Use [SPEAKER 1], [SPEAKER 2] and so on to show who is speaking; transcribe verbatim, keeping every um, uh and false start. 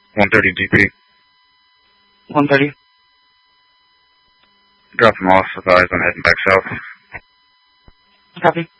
[SPEAKER 1] one thirty D P.
[SPEAKER 2] one thirty.
[SPEAKER 1] Drop him off, advise I'm heading back south.
[SPEAKER 2] Copy.